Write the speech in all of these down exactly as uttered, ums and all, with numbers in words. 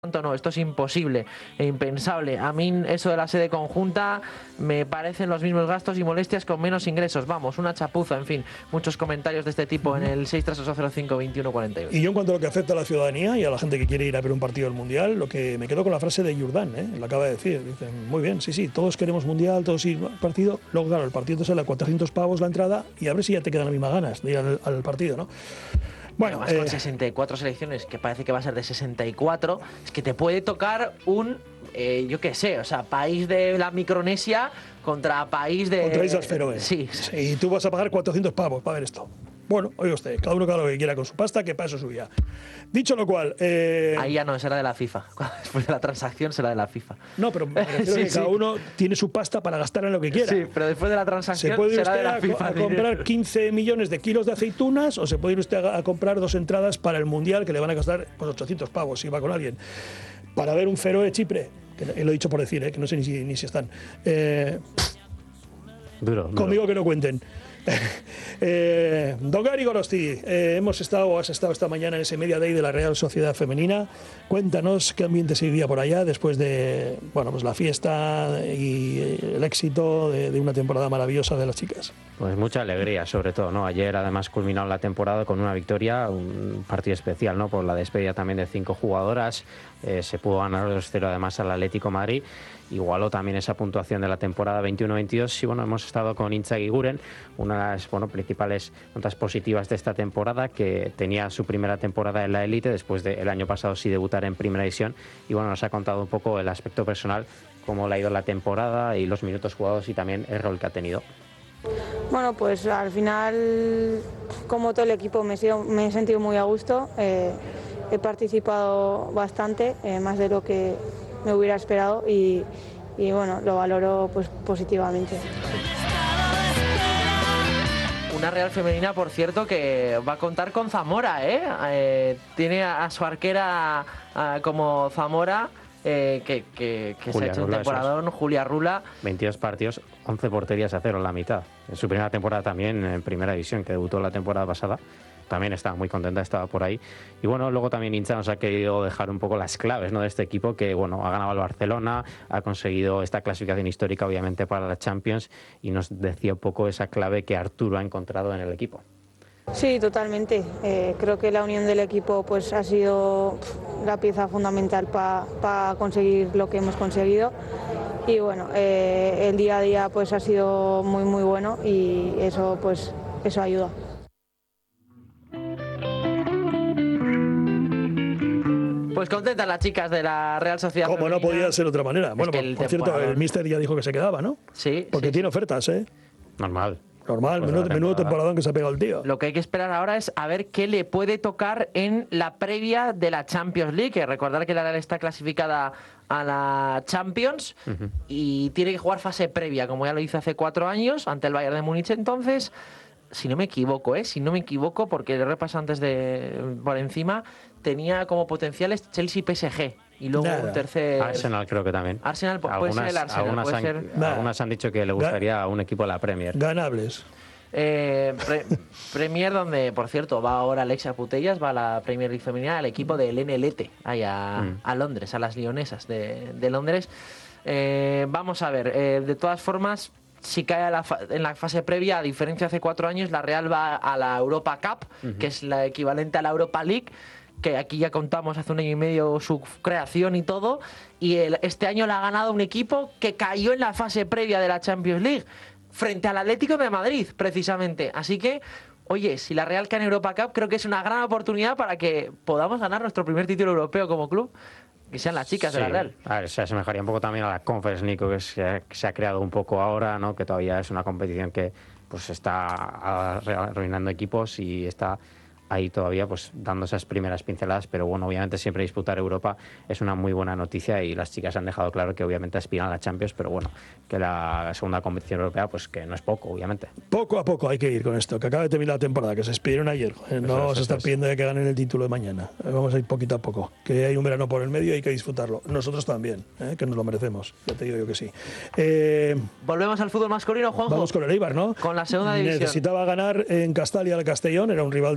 No, esto es imposible e impensable. A mí eso de la sede conjunta me parecen los mismos gastos y molestias con menos ingresos. Vamos, una chapuza, en fin. Muchos comentarios de este tipo en el seis tres ocho cero cinco veintiuno cuarenta y uno. Y yo, en cuanto a lo que afecta a la ciudadanía y a la gente que quiere ir a ver un partido del Mundial, lo que me quedo con la frase de Jordán, ¿eh? Lo acaba de decir. Dicen, muy bien, sí, sí, todos queremos Mundial, todos ir al partido. Luego, claro, el partido te sale a cuatrocientos pavos la entrada y a ver si ya te quedan las mismas ganas de ir al, al partido, ¿no? Bueno, además, eh, con sesenta y cuatro selecciones, que parece que va a ser de sesenta y cuatro, es que te puede tocar un, eh, yo qué sé, o sea, país de la Micronesia contra país de... Contra Islas Feroe. Sí. Y tú vas a pagar cuatrocientos pavos para ver esto. Bueno, oye usted, cada uno cada lo que quiera con su pasta, que para eso suya. Dicho lo cual... Eh... Ahí ya no, será de la FIFA. Después de la transacción será de la FIFA. No, pero me refiero sí, que sí. cada uno tiene su pasta para gastar en lo que quiera. Sí, pero después de la transacción se puede ir será usted de la a, FIFA. a comprar quince millones de kilos de aceitunas o se puede ir usted a, a comprar dos entradas para el Mundial que le van a costar pues, ochocientos pavos si va con alguien. Para ver un Feroe de Chipre, que lo he dicho por decir, ¿eh? Que no sé ni si, ni si están. Eh, duro, duro. Conmigo que no cuenten. eh, Don Gary Gorosti, eh, hemos estado, has estado esta mañana en ese Media Day de la Real Sociedad Femenina. Cuéntanos qué ambiente se vivía por allá después de bueno, pues la fiesta y el éxito de, de una temporada maravillosa de las chicas. Pues mucha alegría, sobre todo, ¿no? Ayer además culminó la temporada con una victoria, un partido especial, ¿no? Por la despedida también de cinco jugadoras. Eh, se pudo ganar dos cero además al Atlético Madrid. Igualó también esa puntuación de la temporada veintiuno veintidós y bueno, hemos estado con Intzaghi Guren, una de las bueno, principales notas positivas de esta temporada, que tenía su primera temporada en la élite después del año pasado sí debutar en primera división, y bueno, nos ha contado un poco el aspecto personal, cómo le ha ido la temporada y los minutos jugados y también el rol que ha tenido. Bueno, pues al final, como todo el equipo, me he, sido, me he sentido muy a gusto, eh, he participado bastante, eh, más de lo que me hubiera esperado y, y bueno, lo valoro pues positivamente. Una Real femenina, por cierto, que va a contar con Zamora, ¿eh? eh tiene a su arquera a, como Zamora, eh, que, que, que se ha hecho un temporadón, Julia Rula. veintidós partidos, once porterías a cero, la mitad. En su primera temporada también en primera división, que debutó la temporada pasada. También estaba muy contenta, estaba por ahí. Y bueno, luego también Incha nos ha querido dejar un poco las claves, ¿no? De este equipo que, bueno, ha ganado al Barcelona, ha conseguido esta clasificación histórica, obviamente, para la Champions, y nos decía un poco esa clave que Arturo ha encontrado en el equipo. Sí, totalmente. Eh, creo que la unión del equipo pues ha sido la pieza fundamental para pa conseguir lo que hemos conseguido. Y bueno, eh, el día a día pues ha sido muy, muy bueno y eso, pues, eso ayuda. Pues contentas las chicas de la Real Sociedad Como femenina. no podía ser de otra manera. Bueno, por, por cierto, el míster ya dijo que se quedaba, ¿no? Sí. Porque sí, tiene sí. ofertas, ¿eh? Normal. Normal, Pues menudo, menudo temporadón que se ha pegado el tío. Lo que hay que esperar ahora es a ver qué le puede tocar en la previa de la Champions League. Que recordar que la Real está clasificada a la Champions uh-huh. y tiene que jugar fase previa, como ya lo hizo hace cuatro años, ante el Bayern de Múnich. Entonces, si no me equivoco, ¿eh? Si no me equivoco, porque lo repaso antes de por encima, tenía como potenciales Chelsea P S G. Y luego Nada. un tercer... Arsenal creo que también. Arsenal, puede algunas, ser el Arsenal. Algunas, puede han, ser... algunas han dicho que le gustaría a un equipo de la Premier. Ganables. Eh, pre, Premier, donde, por cierto, va ahora Alexia Putellas, va a la Premier League femenina, al equipo del N L T, ahí a, mm. a Londres, a las lionesas de, de Londres. Eh, vamos a ver, eh, de todas formas, si cae a la fa- en la fase previa, a diferencia de hace cuatro años, la Real va a la Europa Cup, uh-huh. que es la equivalente a la Europa League, que aquí ya contamos hace un año y medio su creación y todo, y el, este año la ha ganado un equipo que cayó en la fase previa de la Champions League, frente al Atlético de Madrid, precisamente. Así que, oye, si la Real cae en Europa Cup, creo que es una gran oportunidad para que podamos ganar nuestro primer título europeo como club, que sean las chicas sí. de la Real. A ver, se asemejaría un poco también a la Conference League, que se ha, que se ha creado un poco ahora, ¿no? Que todavía es una competición que pues está arruinando equipos y está ahí todavía pues dando esas primeras pinceladas, pero bueno, obviamente siempre disputar Europa es una muy buena noticia y las chicas han dejado claro que obviamente aspiran a la Champions, pero bueno, que la segunda competición europea pues que no es poco, obviamente. Poco a poco hay que ir con esto, que acaba de terminar la temporada, que se despidieron ayer, eh, no vamos a estar pidiendo de que ganen el título de mañana, eh, vamos a ir poquito a poco, que hay un verano por el medio y hay que disfrutarlo, nosotros también, eh, que nos lo merecemos, ya te digo yo que sí. Eh, Volvemos al fútbol masculino, Juanjo. Vamos con el Eibar, ¿no? Con la segunda división. Necesitaba ganar en Castalia al Castellón, era un rival directo, pero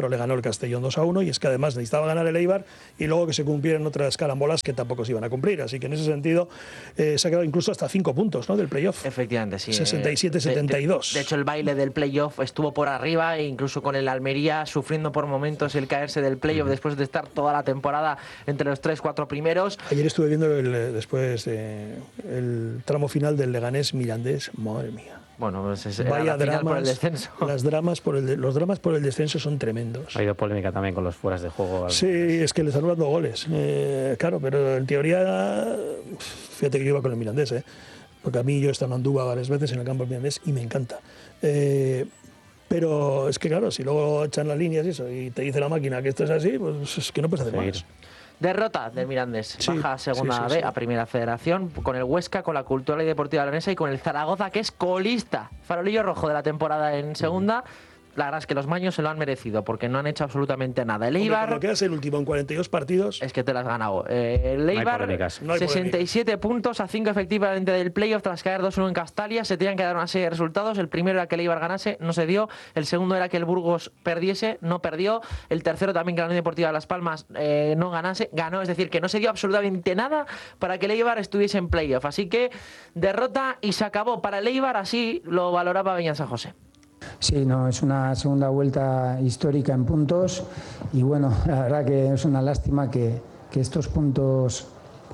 pero le ganó el Castellón dos a uno, y es que además necesitaba ganar el Eibar y luego que se cumplieran otras carambolas que tampoco se iban a cumplir, así que en ese sentido eh, se ha quedado incluso hasta cinco puntos, ¿no?, del playoff. Efectivamente, sí. sesenta y siete setenta y dos. De, de, de hecho, el baile del playoff estuvo por arriba, e incluso con el Almería sufriendo por momentos el caerse del playoff después de estar toda la temporada entre los tres, cuatro primeros. Ayer estuve viendo el, después eh, el tramo final del Leganés Mirandés, madre mía. Bueno, pues es, Vaya era la dramas, final por el descenso. Las dramas por el de, los dramas por el descenso son tremendos. Ha habido polémica también con los fueras de juego. Sí, es que le están dando goles. Eh, claro, pero en teoría, fíjate que yo iba con el Mirandés, ¿eh? Porque a mí yo he estado en Andúba varias veces en el campo del Mirandés y me encanta. Eh, pero es que claro, si luego echan las líneas y eso y te dice la máquina que esto es así, pues es que no puedes hacer Seguir. más. Derrota del Mirandés, Sí, baja a segunda sí, sí, B, sí. a Primera Federación, con el Huesca, con la Cultural y Deportiva Leonesa y con el Zaragoza, que es colista, farolillo rojo de la temporada en segunda. La verdad es que los maños se lo han merecido porque no han hecho absolutamente nada. El Eibar, Hombre, quedas el último en cuarenta y dos partidos. es que te las has ganado. Eh, el No hay Eibar, polémicas. No hay sesenta y siete puntos a cinco efectivamente del playoff tras caer dos uno en Castalia. Se tenían que dar una serie de resultados. El primero era que el Eibar ganase, no se dio. El segundo era que el Burgos perdiese, no perdió. El tercero también que la Unión Deportiva de Las Palmas eh, no ganase, ganó. Es decir, que no se dio absolutamente nada para que el Eibar estuviese en playoff. Así que derrota y se acabó para el Eibar. Así lo valoraba Beñat San José. Sí, no, es una segunda vuelta histórica en puntos y bueno, la verdad que es una lástima que, que estos puntos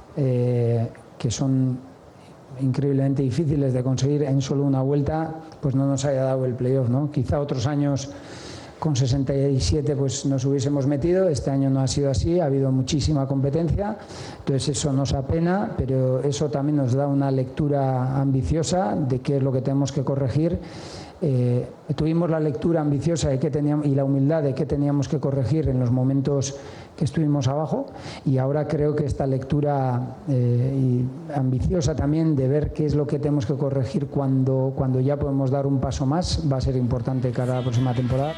eh, que son increíblemente difíciles de conseguir en solo una vuelta, pues no nos haya dado el playoff, ¿no? Quizá otros años con sesenta y siete pues nos hubiésemos metido, este año no ha sido así, ha habido muchísima competencia, entonces eso nos apena, pero eso también nos da una lectura ambiciosa de qué es lo que tenemos que corregir. Eh, tuvimos la lectura ambiciosa de qué teníamos, y la humildad de qué teníamos que corregir en los momentos que estuvimos abajo, y ahora creo que esta lectura eh, y ambiciosa también de ver qué es lo que tenemos que corregir cuando, cuando ya podemos dar un paso más va a ser importante cara a la próxima temporada.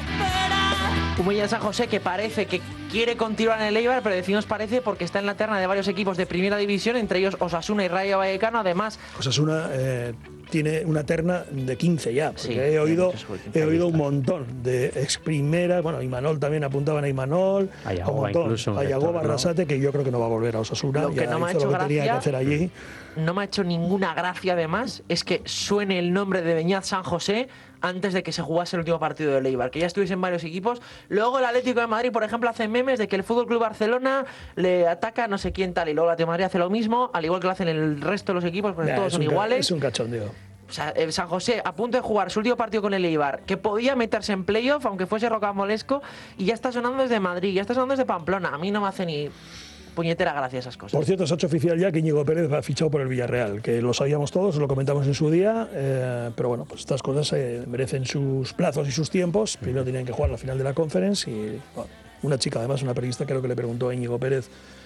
Un Beñat San José que parece que quiere continuar en el Eibar, pero decimos parece porque está en la terna de varios equipos de primera división, entre ellos Osasuna y Rayo Vallecano. Además, Osasuna eh, tiene una terna de quince ya, porque Sí, he oído, muchos he oído un montón de ex primera, bueno, Imanol también apuntaban a Imanol, A Yagoba un montón. incluso, un a Yagoba lector, ¿no? Arrasate, que yo creo que no va a volver a Osasuna, Lo que ya no me ha hizo hecho lo que tenía que gracia- hacer allí. no me ha hecho ninguna gracia además es que suene el nombre de Beñat San José antes de que se jugase el último partido del Eibar, que ya estuviese en varios equipos. Luego el Atlético de Madrid, por ejemplo, hace memes de que el Fútbol Club Barcelona le ataca a no sé quién tal, y luego el Atlético de Madrid hace lo mismo, al igual que lo hacen el resto de los equipos, porque Ya, todos es son un ca- iguales. Es un cachondeo. O sea, el San José a punto de jugar su último partido con el Eibar, que podía meterse en playoff, aunque fuese rocambolesco, y ya está sonando desde Madrid, ya está sonando desde Pamplona. A mí no me hace ni puñetera gracia esas cosas. Por cierto, se ha hecho oficial ya que Íñigo Pérez ha fichado por el Villarreal, que lo sabíamos todos, lo comentamos en su día, eh, pero bueno, pues estas cosas eh, merecen sus plazos y sus tiempos. Primero tenían que jugar la final de la Conference y bueno, una chica, además, una periodista, creo que le preguntó a Íñigo Pérez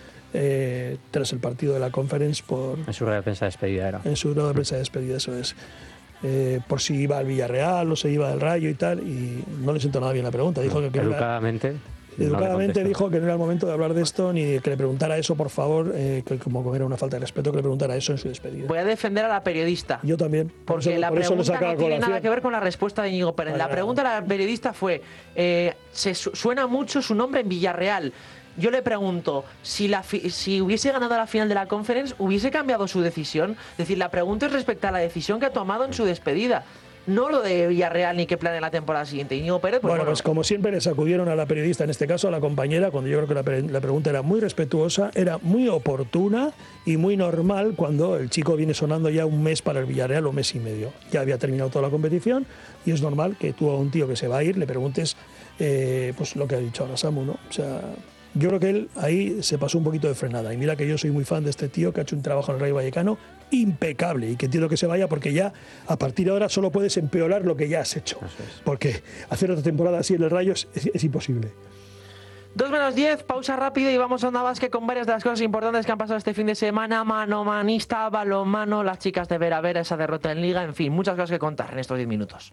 eh, tras el partido de la Conference por, En su rueda de prensa de despedida era. en su rueda de prensa de despedida, eso es, eh, por si iba al Villarreal o se iba al Rayo y tal, y no le sentó nada bien la pregunta. Dijo que, que no era- Educadamente. no le Educadamente contestó. dijo que no era el momento de hablar de esto ni de que le preguntara eso, por favor, eh, que como era una falta de respeto que le preguntara eso en su despedida. Voy a defender a la periodista. Yo también. Por Porque eso, la por eso lo pregunta sacaba no a tiene colación. nada que ver con la respuesta de Íñigo Pérez. La Vale, pregunta de la periodista fue, eh, se su- suena mucho su nombre en Villarreal. Yo le pregunto, si, la fi- si hubiese ganado la final de la Conference, ¿hubiese cambiado su decisión? Es decir, la pregunta es respecto a la decisión que ha tomado en su despedida. No lo de Villarreal ni qué planea la temporada siguiente. Íñigo Pérez, pues Bueno, bueno, pues como siempre le sacudieron a la periodista, en este caso a la compañera, cuando yo creo que la, pre- la pregunta era muy respetuosa, era muy oportuna y muy normal cuando el chico viene sonando ya un mes para el Villarreal o un mes y medio. Ya había terminado toda la competición y es normal que tú a un tío que se va a ir le preguntes eh, pues lo que ha dicho ahora Samu, ¿no? O sea, yo creo que él ahí se pasó un poquito de frenada. Y mira que yo soy muy fan de este tío que ha hecho un trabajo en el Rayo Vallecano impecable y que entiendo que se vaya porque ya a partir de ahora solo puedes empeorar lo que ya has hecho. Eso es. Porque hacer otra temporada así en el Rayo es, es- es imposible. dos menos diez, pausa rápida y vamos a Onda Basket con varias de las cosas importantes que han pasado este fin de semana. Manomanista, balonmano, las chicas de Vera Vera, esa derrota en Liga, en fin, muchas cosas que contar en estos diez minutos.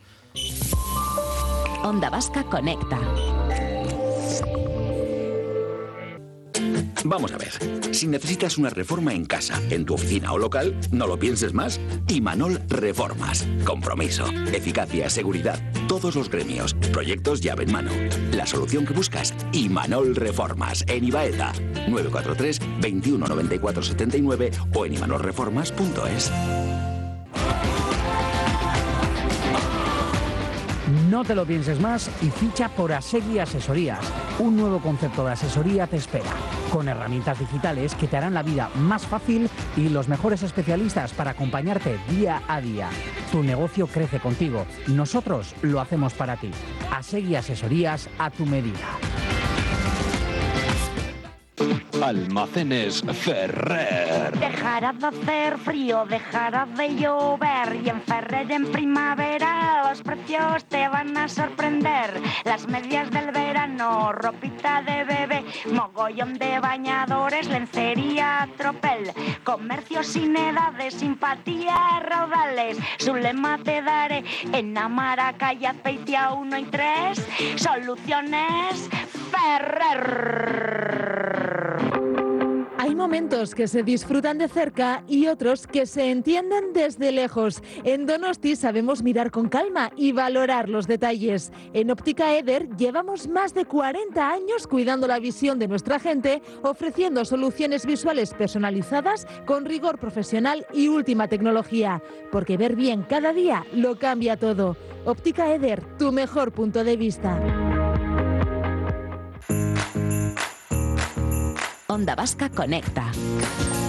Onda Vasca Conecta. Vamos a ver, si necesitas una reforma en casa, en tu oficina o local, no lo pienses más. Imanol Reformas. Compromiso, eficacia, seguridad, todos los gremios, proyectos llave en mano. La solución que buscas, Imanol Reformas, en Ibaeta. nueve cuatro tres, veintiuno noventa y cuatro setenta y nueve o en imanol reformas punto es. No te lo pienses más y ficha por Asegui Asesorías. Un nuevo concepto de asesoría te espera, con herramientas digitales que te harán la vida más fácil y los mejores especialistas para acompañarte día a día. Tu negocio crece contigo. Nosotros lo hacemos para ti. Asegui Asesorías a tu medida. Almacenes Ferrer. Dejará de hacer frío, dejará de llover y en Ferrer en primavera los precios te van a sorprender. Las medias del verano, ropita de bebé, mogollón de bañadores, lencería, tropel, comercio sin edades, simpatía, raudales. Su lema te daré en Amara, calle Azpeitia uno y tres. Soluciones Ferrer. Hay momentos que se disfrutan de cerca y otros que se entienden desde lejos. En Donosti sabemos mirar con calma y valorar los detalles. En Óptica Eder llevamos más de cuarenta años cuidando la visión de nuestra gente, ofreciendo soluciones visuales personalizadas con rigor profesional y última tecnología. Porque ver bien cada día lo cambia todo. Óptica Eder, tu mejor punto de vista. Onda Vasca Conecta.